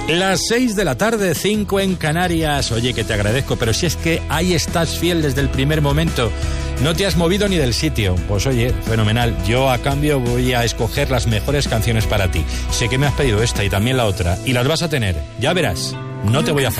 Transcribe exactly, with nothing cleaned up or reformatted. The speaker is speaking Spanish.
Las seis de la tarde, cinco en Canarias. Oye, que te agradezco, pero si es que ahí estás fiel desde el primer momento. No te has movido ni del sitio. Pues oye, fenomenal. Yo a cambio voy a escoger las mejores canciones para ti. Sé que me has pedido esta y también la otra, y las vas a tener. Ya verás, no te voy a fallar.